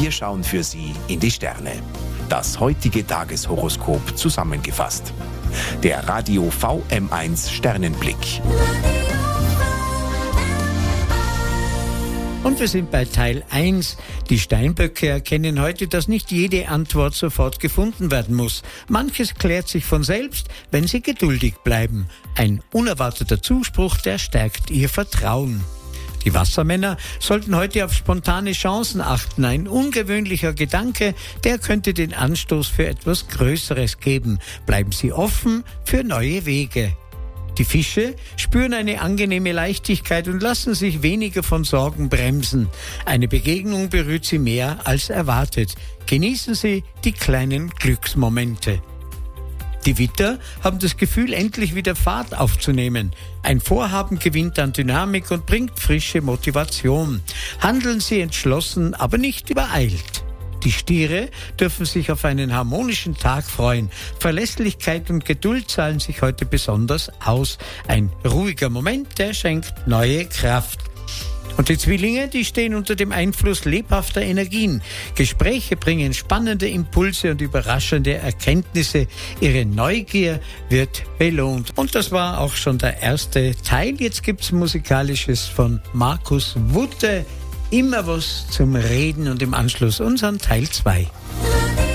Wir schauen für Sie in die Sterne. Das heutige Tageshoroskop zusammengefasst. Der Radio VM1 Sternenblick. Und wir sind bei Teil 1. Die Steinböcke erkennen heute, dass nicht jede Antwort sofort gefunden werden muss. Manches klärt sich von selbst, wenn Sie geduldig bleiben. Ein unerwarteter Zuspruch, der stärkt Ihr Vertrauen. Die Wassermänner sollten heute auf spontane Chancen achten. Ein ungewöhnlicher Gedanke, der könnte den Anstoß für etwas Größeres geben. Bleiben Sie offen für neue Wege. Die Fische spüren eine angenehme Leichtigkeit und lassen sich weniger von Sorgen bremsen. Eine Begegnung berührt sie mehr als erwartet. Genießen Sie die kleinen Glücksmomente. Die Widder haben das Gefühl, endlich wieder Fahrt aufzunehmen. Ein Vorhaben gewinnt an Dynamik und bringt frische Motivation. Handeln Sie entschlossen, aber nicht übereilt. Die Stiere dürfen sich auf einen harmonischen Tag freuen. Verlässlichkeit und Geduld zahlen sich heute besonders aus. Ein ruhiger Moment, der schenkt neue Kraft. Und die Zwillinge, die stehen unter dem Einfluss lebhafter Energien. Gespräche bringen spannende Impulse und überraschende Erkenntnisse. Ihre Neugier wird belohnt. Und das war auch schon der erste Teil. Jetzt gibt's Musikalisches von Markus Wutte. Immer was zum Reden und im Anschluss unseren Teil 2.